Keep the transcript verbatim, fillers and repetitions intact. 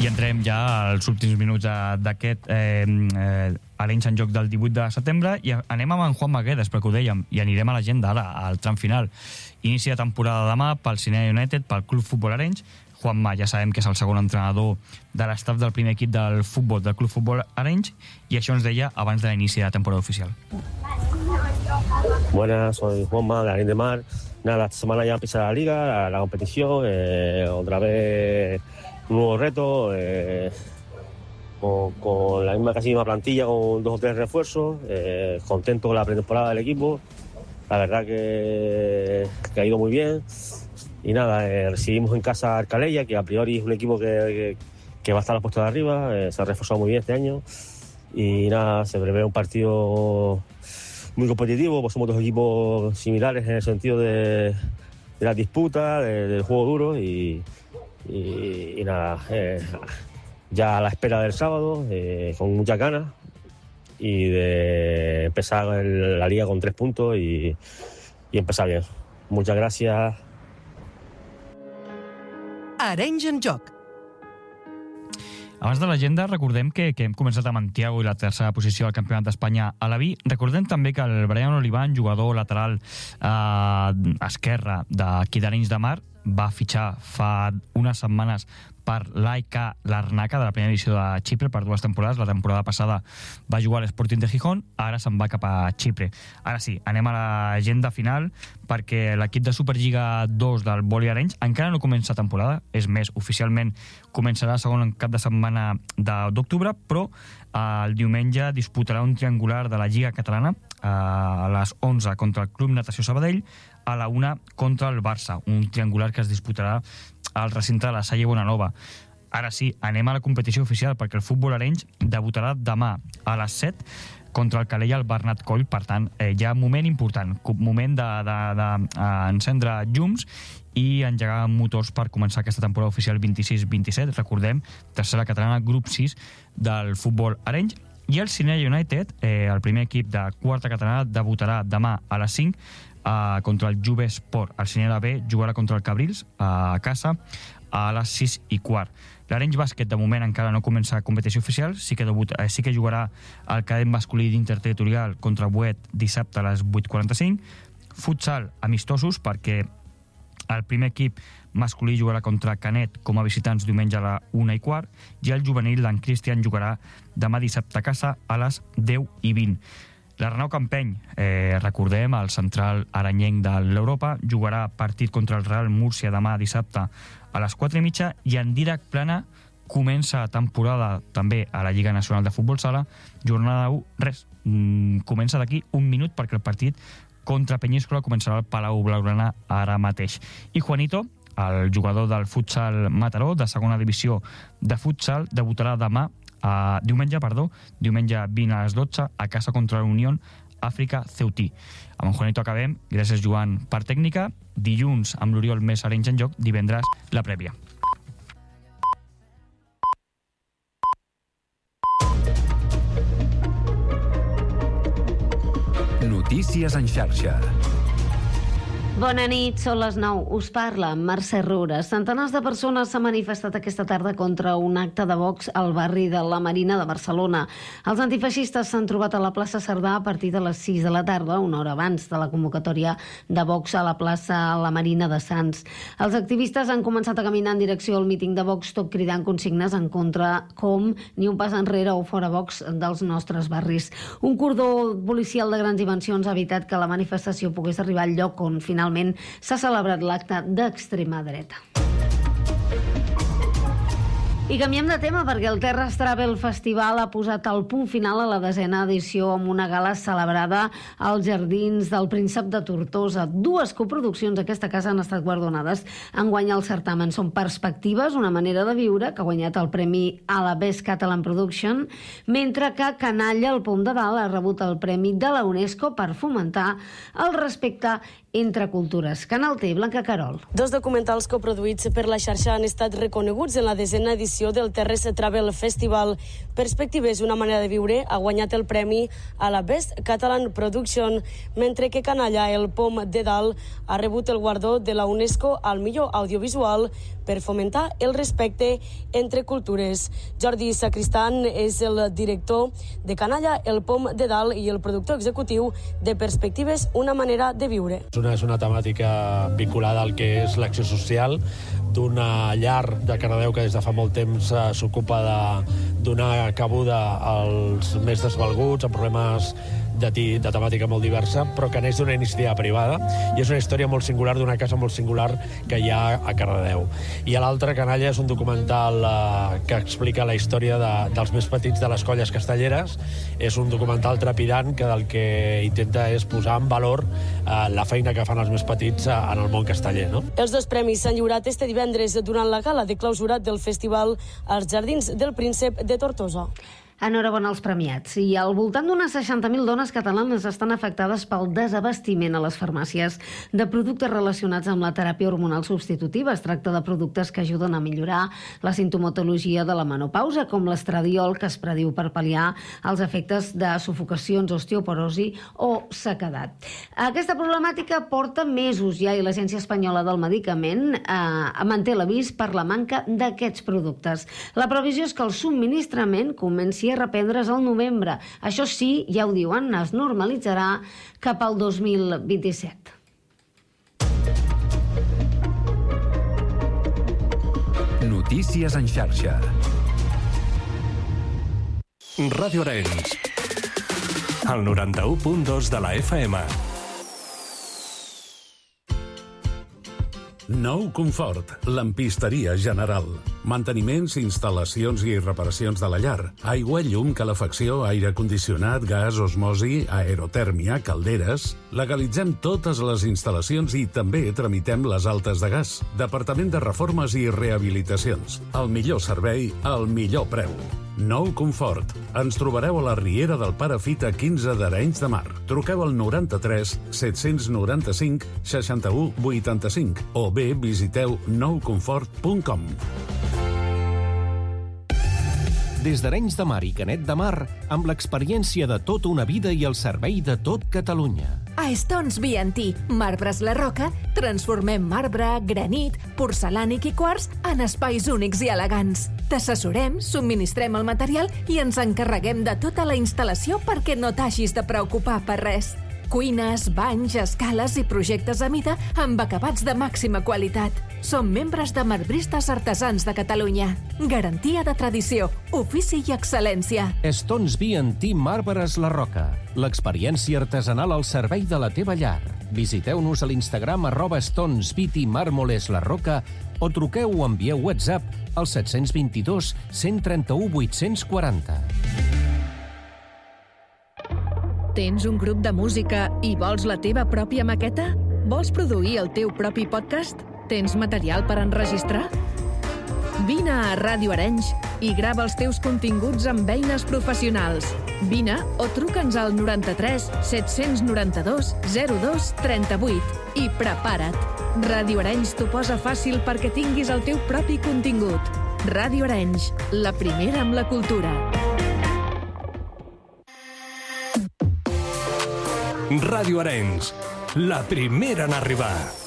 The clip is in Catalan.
I entrem ja als últims minuts d'aquest eh, eh, Arenys en joc del divuit de setembre i anem amb en Juan Maguedes, perquè ho dèiem, i anirem a l'agenda ara, al tram final. Inici de temporada demà pel Cinea United, pel Club Futbol Arenys. Juanma ja sabem que és el segon entrenador de l'estaf del primer equip del futbol del Club Futbol Arenys, i això ens deia abans de l'inici de la temporada oficial. Buenas, soy Juanma de Arenys de Mar. Nada, esta semana ya empieza la liga, la, la competición, eh, otra vez un nuevo reto, eh, con, con la misma casi misma plantilla, con dos o tres refuerzos, eh, contento con la pretemporada del equipo, la verdad que, que ha ido muy bien. Y nada, eh, recibimos en casa a Arcalella, que a priori es un equipo que, que, que va a estar a la puesta de arriba, eh, se ha reforzado muy bien este año. Y nada, se prevé un partido muy competitivo, pues somos dos equipos similares en el sentido de, de la disputa, de, del juego duro y, y, y nada, eh, ya a la espera del sábado, eh, con muchas ganas y de empezar el, la liga con tres puntos y, y empezar bien. Muchas gracias. Arenys en joc. Abans de l'agenda, recordem que, que hem començat amb en Thiago i la tercera posició al Campionat d'Espanya a la B I. Recordem també que el Brian Olivan, jugador lateral eh, esquerre d'aquí d'Arenys de Mar, va fitxar fa unes setmanes per l'A E K Larnaca de la primera divisió de Xipre per dues temporades. La temporada passada va jugar a l'Sporting de Gijón, ara se'n va cap a Xipre. Ara sí, anem a l'agenda final, perquè l'equip de Superliga dos del Voli Arenys encara no comença temporada, és més, oficialment començarà segon cap de setmana d'octubre, però el diumenge disputarà un triangular de la Lliga Catalana a les onze contra el Club Natació Sabadell, a la una contra el Barça, un triangular que es disputarà al recinte de la Salle Bonanova. Ara sí, anem a la competició oficial, perquè el Futbol Arenys debutarà demà a les set contra el Calella al Bernat Coll. Per tant, eh, hi ha un moment important, moment d'encendre de, de, de llums i engegar motors per començar aquesta temporada oficial vint-i-sis vint-i-set. Recordem, tercera catalana, grup sis del Futbol Arenys. I el Cinea United, eh, el primer equip de quarta catalana, debutarà demà a les cinc Uh, contra el Juve Sport. El Cinera B jugarà contra el Cabrils uh, a casa a les sis i quart. L'Arenys Bàsquet de moment encara no comença competició oficial, sí que, debut, eh, sí que jugarà el cadet masculí d'interterritorial contra Buet dissabte a les vuit quaranta-cinc. Futsal amistosos, perquè el primer equip masculí jugarà contra Canet com a visitants diumenge a la una i quart, i el juvenil d'en Cristian jugarà demà dissabte a casa a les deu i vint. L'Arnau Campeny, eh, recordem, el central aranyenc de l'Europa, jugarà partit contra el Real Múrcia demà dissabte a les quatre i mitja, i en Dídac Plana comença temporada també a la Lliga Nacional de Futbol Sala, jornada u, res, mm, comença d'aquí un minut, perquè el partit contra Peñíscola començarà al Palau Blaugrana ara mateix. I Juanito, el jugador del futsal Mataró, de segona divisió de futsal, debutarà demà Uh, diumenge, perdó, diumenge vint a les dotze a casa contra la Unión Àfrica Ceutí. Amb en Juanito acabem. Gràcies, Joan, per tècnica. Dilluns amb l'Oriol més Arenys en joc. Divendres la prèvia. Notícies en xarxa. Bona nit, són les nou. Us parla Mercè Roura. Centenars de persones s'han manifestat aquesta tarda contra un acte de Vox al barri de la Marina de Barcelona. Els antifeixistes s'han trobat a la plaça Cerdà a partir de les sis de la tarda, una hora abans de la convocatòria de Vox a la plaça La Marina de Sants. Els activistes han començat a caminar en direcció al míting de Vox, tot cridant consignes en contra com ni un pas enrere o fora Vox dels nostres barris. Un cordó policial de grans dimensions ha evitat que la manifestació pogués arribar al lloc on finalment s'ha celebrat l'acte d'extrema dreta. I canviem de tema, perquè el Terres Travel Festival ha posat el punt final a la desena edició amb una gala celebrada als Jardins del Príncep de Tortosa. Dues coproduccions d'aquesta casa han estat guardonades en guanyar el certamen. Són Perspectives, una manera de viure, que ha guanyat el premi a la Best Catalan Production, mentre que Canalla, el Pom de Dalt, ha rebut el premi de la UNESCO per fomentar el respecte entre cultures. Canal T, Blanca Carol. Dos documentals coproduïts per la xarxa han estat reconeguts en la desena edició del Terres Travel Festival. Perspectives, una manera de viure, ha guanyat el premi a la Best Catalan Production, mentre que Canalla, el pom de dalt, ha rebut el guardó de la UNESCO al millor audiovisual per fomentar el respecte entre cultures. Jordi Sacristan és el director de Canalla, el pom de dalt i el productor executiu de Perspectives, una manera de viure. És una temàtica vinculada al que és l'acció social d'una llar de Cardedeu que des de fa molt temps s'ocupa de donar cabuda als més desvalguts, amb problemes de, de temàtica molt diversa, però que neix d'una iniciativa privada, i és una història molt singular d'una casa molt singular que hi ha a Cardedeu. I a l'altre, Canalla, és un documental eh, que explica la història de, dels més petits de les colles castelleres. És un documental trepidant que del que intenta és posar en valor eh, la feina que fan els més petits eh, en el món casteller. No? Els dos premis s'han lliurat este divendres durant la gala de clausura del festival als Jardins del Príncep de Tortosa. Enhorabona als premiats. I al voltant d'unes seixanta mil dones catalanes estan afectades pel desabastiment a les farmàcies de productes relacionats amb la teràpia hormonal substitutiva. Es tracta de productes que ajuden a millorar la sintomatologia de la menopausa, com l'estradiol, que es prediu per pal·liar els efectes de sufocacions, osteoporosi o sequedat. Aquesta problemàtica porta mesos ja i l'Agència Espanyola del Medicament eh, manté l'avís per la manca d'aquests productes. La previsió és que el subministrament comenci a reprendre's al novembre. Això sí, ja ho diuen, es normalitzarà cap al dos mil vint-i-set. Notícies en xarxa. Ràdio Arenys, el noranta-u punt dos de la F M. Nou Confort, lampisteria general. Manteniments, instal·lacions i reparacions de la llar. Aigua, llum, calefacció, aire condicionat, gas, osmosi, aerotèrmia, calderes. Legalitzem totes les instal·lacions i també tramitem les altes de gas. Departament de Reformes i Rehabilitacions. El millor servei, al millor preu. Nou Confort. Ens trobareu a la Riera del Pare Fita quinze d'Arenys de Mar. Truqueu al noranta-tres set-cents noranta-cinc seixanta-u vuitanta-cinc o bé visiteu nou confort punt com. Des d'Arenys de Mar i Canet de Mar, amb l'experiència de tota una vida i el servei de tot Catalunya. A Stones B and T, Marbres La Roca, transformem marbre, granit, porcelànic i quars en espais únics i elegants. T'assessorem, subministrem el material i ens encarreguem de tota la instal·lació perquè no t'hagis de preocupar per res. Cuines, banys, escales i projectes a mida amb acabats de màxima qualitat. Som membres de Marbristes Artesans de Catalunya. Garantia de tradició, ofici i excel·lència. Stones B and T Marbres La Roca. L'experiència artesanal al servei de la teva llar. Visiteu-nos a l'Instagram arroba Stones B T Mármoles La Roca o truqueu o envieu WhatsApp al set dos dos, cent trenta-u, vuit-cents quaranta. Tens un grup de música i vols la teva pròpia maqueta? Vols produir el teu propi podcast? Tens material per enregistrar? Vine a Ràdio Arenys i grava els teus continguts amb eines professionals. Vine o truca'ns al noranta-tres set-cents noranta-dos zero dos trenta-vuit i prepara't. Ràdio Arenys t'ho posa fàcil perquè tinguis el teu propi contingut. Ràdio Arenys, la primera amb la cultura. Ràdio Arenys, la primera en arribar.